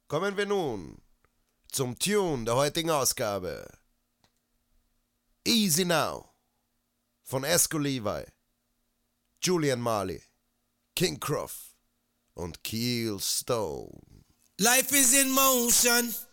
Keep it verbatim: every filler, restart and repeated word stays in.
Kommen wir nun zum Tune der heutigen Ausgabe. Easy Now von Esco Levi, Julian Marley, King Croft und Keel Stone. Life is in motion.